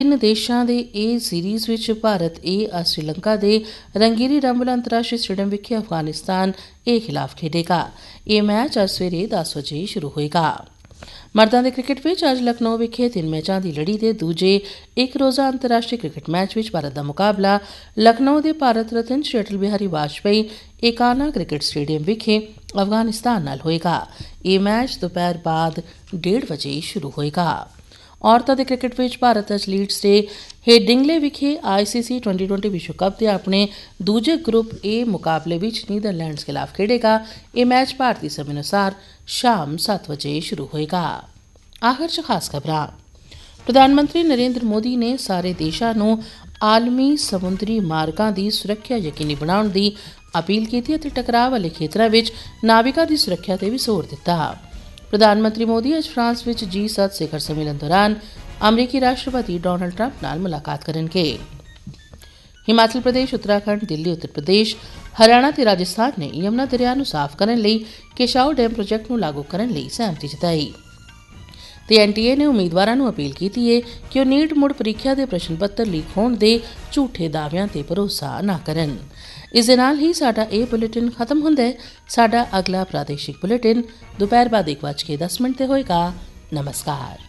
3 ਦੇਸ਼ਾਂ ਦੇ ਇਹ ਸੀਰੀਜ਼ ਵਿੱਚ ਭਾਰਤ ਅੱਜ ਸ਼੍ਰੀਲੰਕਾ ਦੇ ਰੰਗੀਲੀ ਰੰਬਲ ਅੰਤਰਰਾਸ਼ਟਰੀ ਸਟੇਡੀਅਮ ਵਿਖੇ ਅਫਗਾਨਿਸਤਾਨ ਖਿਲਾਫ ਖੇਡੇਗਾ। ਇਹ ਮੈਚ ਅੱਜ ਸਵੇਰੇ 10 ਵਜੇ ਸ਼ੁਰੂ ਹੋਏਗਾ। ਮਰਦਾਂ ਦੇ ਕ੍ਰਿਕਟ ਵਿੱਚ ਅੱਜ ਲਖਨਊ ਵਿਖੇ 3 ਮੈਚਾਂ ਦੀ ਲੜੀ ਦੇ ਦੂਜੇ ਇੱਕ ਰੋਜ਼ਾ ਅੰਤਰਰਾਸ਼ਟਰੀ ਕ੍ਰਿਕਟ ਮੈਚ ਵਿੱਚ ਭਾਰਤ ਦਾ ਮੁਕਾਬਲਾ ਲਖਨਊ ਦੇ ਭਾਰਤ ਰਤਨ ਸ਼੍ਰੀ ਅਟਲ ਬਿਹਾਰੀ ਵਾਜਪੇਈ ਏਕਾਨਾ ਕ੍ਰਿਕਟ ਸਟੇਡੀਅਮ ਵਿਖੇ ਅਫਗਾਨਿਸਤਾਨ ਨਾਲ ਹੋਏਗਾ। ਇਹ ਮੈਚ ਦੁਪਹਿਰ ਬਾਅਦ 1:30 ਵਜੇ ਸ਼ੁਰੂ ਹੋਏਗਾ। ਔਰਤਾਂ ਦੇ ਕ੍ਰਿਕਟ ਵਿੱਚ ਭਾਰਤ ਅੱਜ ਲੀਡਸ ਦੇ ਹੇਡਿੰਗਲੇ ਵਿਖੇ ICC T20 ਵਿਸ਼ਵ ਕੱਪ ਦੇ ਆਪਣੇ ਦੂਜੇ ਗਰੁੱਪ A ਮੁਕਾਬਲੇ ਵਿੱਚ ਨੀਦਰਲੈਂਡਸ ਖਿਲਾਫ ਖੇਡੇਗਾ। ਇਹ ਮੈਚ ਭਾਰਤੀ ਸਮੇਂ ਅਨੁਸਾਰ ਸ਼ਾਮ 7 ਵਜੇ ਸ਼ੁਰੂ ਹੋਏਗਾ। ਆਖਰ 'ਚ ਖਾਸ ਖਬਰਾਂ। ਪ੍ਰਧਾਨ ਮੰਤਰੀ ਨਰਿੰਦਰ ਮੋਦੀ ਨੇ ਸਾਰੇ ਦੇਸ਼ਾਂ ਨੂੰ ਆਲਮੀ ਸਮੁੰਦਰੀ ਮਾਰਗਾਂ ਦੀ ਸੁਰੱਖਿਆ ਯਕੀਨੀ ਬਣਾਉਣ ਦੀ ਅਪੀਲ ਕੀਤੀ ਅਤੇ ਟਕਰਾਅ ਵਾਲੇ ਖੇਤਰਾਂ ਵਿੱਚ ਨਾਵਿਕਾਂ ਦੀ ਸੁਰੱਖਿਆ ਤੇ ਵੀ ਜ਼ੋਰ ਦਿੱਤਾ। ਪ੍ਰਧਾਨ ਮੰਤਰੀ ਮੋਦੀ ਅੱਜ ਫਰਾਂਸ ਵਿੱਚ G7 ਸਿਖਰ ਸੰਮੇਲਨ ਦੌਰਾਨ ਅਮਰੀਕੀ ਰਾਸ਼ਟਰਪਤੀ ਡੋਨਾਲਡ ਟਰੰਪ ਨਾਲ ਮੁਲਾਕਾਤ ਕਰਨਗੇ। ਹਿਮਾਚਲ ਪ੍ਰਦੇਸ਼, ਉੱਤਰਾਖੰਡ, ਦਿੱਲੀ, ਉੱਤਰ ਪ੍ਰਦੇਸ਼, ਹਰਿਆਣਾ ਤੇ ਰਾਜਸਥਾਨ ਨੇ ਯਮੁਨਾ ਦਰਿਆ ਨੂੰ ਸਾਫ਼ ਕਰਨ ਲਈ ਕਿਸ਼ਾਊ ਡੈਮ ਪ੍ਰੋਜੈਕਟ ਨੂੰ ਲਾਗੂ ਕਰਨ ਲਈ ਸਹਿਮਤੀ ਜਤਾਈ ਤੇ NTA ਨੇ ਉਮੀਦਵਾਰਾਂ ਨੂੰ ਅਪੀਲ ਕੀਤੀ ਹੈ ਕਿ ਉਹ ਨੀਟ ਮੁੜ ਪ੍ਰੀਖਿਆ ਦੇ ਪ੍ਰਸ਼ਨ ਪੱਤਰ ਲੀਕ ਹੋਣ ਦੇ ਝੂਠੇ ਦਾਅਵਿਆਂ ਤੇ ਭਰੋਸਾ ਨਾ ਕਰਨ। ਇਸ ਦੇ ਨਾਲ ਹੀ ਸਾਡਾ ਇਹ ਬੁਲੇਟਿਨ ਖਤਮ ਹੁੰਦਾ ਹੈ। ਸਾਡਾ ਅਗਲਾ ਪ੍ਰਾਦੇਸ਼ਿਕ ਬੁਲੇਟਿਨ ਦੁਪਹਿਰ ਬਾਅਦ 1:10 ਤੇ ਹੋਏਗਾ। ਨਮਸਕਾਰ।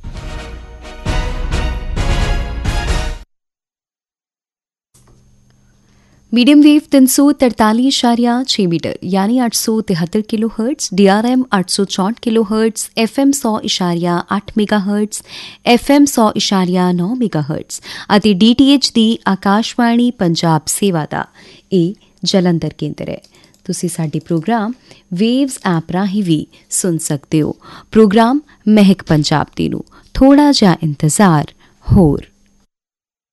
मीडियम वेव 343.6 मीटर यानी 873 kilo hertz, DRM 864 kilo hertz, FM 100.8 mega hertz, FM 100.9 mega hertz ਅਤੇ DTH ਦੀ ਆਕਾਸ਼ਵਾਣੀ ਪੰਜਾਬ ਸੇਵਾ ਦਾ ਇਹ ਜਲੰਧਰ ਕੇਂਦਰ ਹੈ। ਤੁਸੀਂ ਸਾਡੇ ਪ੍ਰੋਗਰਾਮ ਵੇਵਜ਼ ਐਪ ਰਾਹੀਂ ਵੀ ਸੁਣ ਸਕਦੇ ਹੋ। ਪ੍ਰੋਗਰਾਮ ਮਹਿਕ ਪੰਜਾਬ ਦੀ ਨੂੰ ਥੋੜਾ ਜਿਹਾ ਇੰਤਜ਼ਾਰ ਹੋਰ।